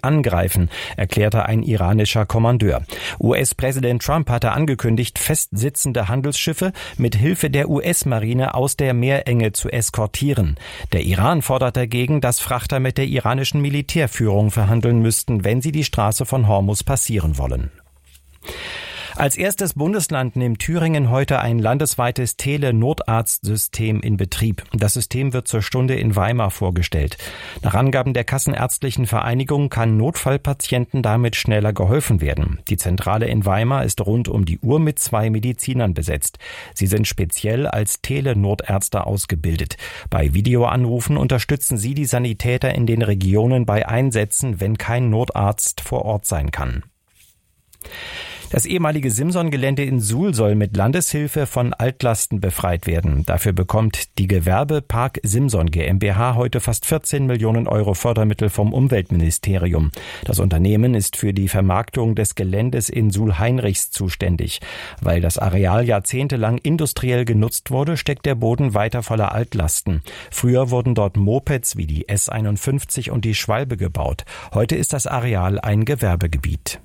angreifen, erklärte ein iranischer Kommandeur. US-Präsident Trump hatte angekündigt, festsitzende Handelsschiffe mit Hilfe der US-Marine aus der Meerenge zu eskortieren. Der Iran fordert dagegen, dass Frachter mit der iranischen Militärführung verhandeln müssten, wenn sie die Straße von Hormuz passieren wollen. Als erstes Bundesland nimmt Thüringen heute ein landesweites Tele-Notarztsystem in Betrieb. Das System wird zur Stunde in Weimar vorgestellt. Nach Angaben der Kassenärztlichen Vereinigung kann Notfallpatienten damit schneller geholfen werden. Die Zentrale in Weimar ist rund um die Uhr mit 2 Medizinern besetzt. Sie sind speziell als Telenotärzte ausgebildet. Bei Videoanrufen unterstützen sie die Sanitäter in den Regionen bei Einsätzen, wenn kein Notarzt vor Ort sein kann. Das ehemalige Simson-Gelände in Suhl soll mit Landeshilfe von Altlasten befreit werden. Dafür bekommt die Gewerbepark Simson GmbH heute fast 14 Millionen Euro Fördermittel vom Umweltministerium. Das Unternehmen ist für die Vermarktung des Geländes in Suhl-Heinrichs zuständig. Weil das Areal jahrzehntelang industriell genutzt wurde, steckt der Boden weiter voller Altlasten. Früher wurden dort Mopeds wie die S51 und die Schwalbe gebaut. Heute ist das Areal ein Gewerbegebiet.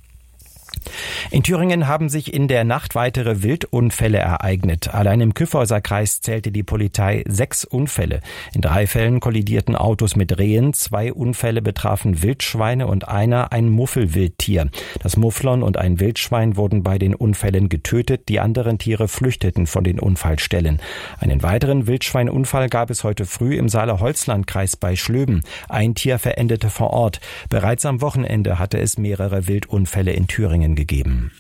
In Thüringen haben sich in der Nacht weitere Wildunfälle ereignet. Allein im Kyffhäuser Kreis zählte die Polizei 6 Unfälle. In 3 Fällen kollidierten Autos mit Rehen, 2 Unfälle betrafen Wildschweine und einer ein Muffelwildtier. Das Mufflon und ein Wildschwein wurden bei den Unfällen getötet, die anderen Tiere flüchteten von den Unfallstellen. Einen weiteren Wildschweinunfall gab es heute früh im Saale-Holzland-Kreis bei Schlöben. Ein Tier verendete vor Ort. Bereits am Wochenende hatte es mehrere Wildunfälle in Thüringen gegeben.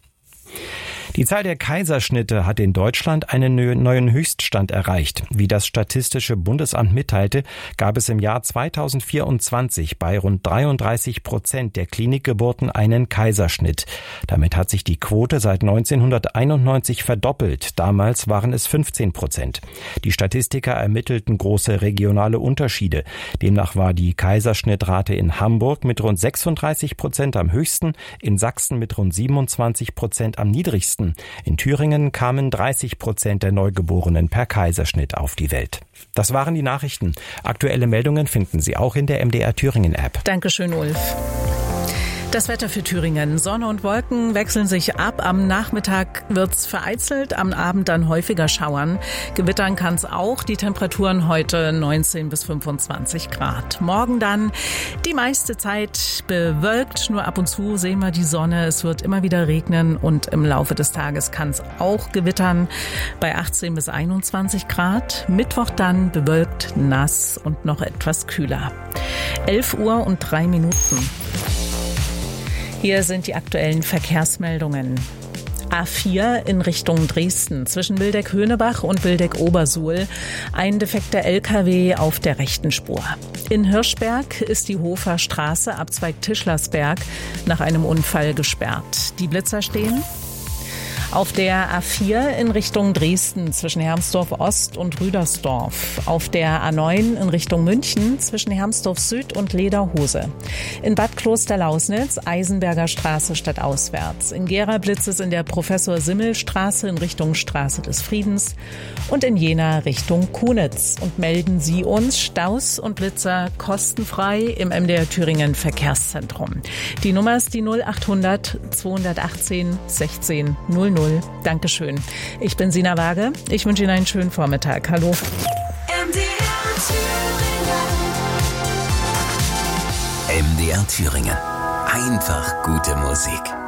Die Zahl der Kaiserschnitte hat in Deutschland einen neuen Höchststand erreicht. Wie das Statistische Bundesamt mitteilte, gab es im Jahr 2024 bei rund 33% der Klinikgeburten einen Kaiserschnitt. Damit hat sich die Quote seit 1991 verdoppelt. Damals waren es 15%. Die Statistiker ermittelten große regionale Unterschiede. Demnach war die Kaiserschnittrate in Hamburg mit rund 36% am höchsten, in Sachsen mit rund 27% am niedrigsten. In Thüringen kamen 30% der Neugeborenen per Kaiserschnitt auf die Welt. Das waren die Nachrichten. Aktuelle Meldungen finden Sie auch in der MDR Thüringen App. Dankeschön, Ulf. Das Wetter für Thüringen. Sonne und Wolken wechseln sich ab. Am Nachmittag wird's vereinzelt, am Abend dann häufiger schauern. Gewittern kann's auch. Die Temperaturen heute 19 bis 25 Grad. Morgen dann die meiste Zeit bewölkt. Nur ab und zu sehen wir die Sonne. Es wird immer wieder regnen und im Laufe des Tages kann's auch gewittern bei 18 bis 21 Grad. Mittwoch dann bewölkt, nass und noch etwas kühler. 11:03 Uhr. Hier sind die aktuellen Verkehrsmeldungen. A4 in Richtung Dresden zwischen Wildeck-Höhnebach und Wildeck-Obersuhl. Ein defekter LKW auf der rechten Spur. In Hirschberg ist die Hofer Straße, Abzweig Tischlersberg, nach einem Unfall gesperrt. Die Blitzer stehen. Auf der A4 in Richtung Dresden zwischen Hermsdorf Ost und Rüdersdorf. Auf der A9 in Richtung München zwischen Hermsdorf Süd und Lederhose. In Bad Klosterlausnitz Eisenberger Straße stadtauswärts. In Gera blitzt es in der Professor-Simmel-Straße in Richtung Straße des Friedens und in Jena Richtung Kunitz. Und melden Sie uns Staus und Blitzer kostenfrei im MDR Thüringen Verkehrszentrum. Die Nummer ist die 0800 218 16 00. Dankeschön. Ich bin Sina Waage. Ich wünsche Ihnen einen schönen Vormittag. Hallo. MDR Thüringen. Einfach gute Musik.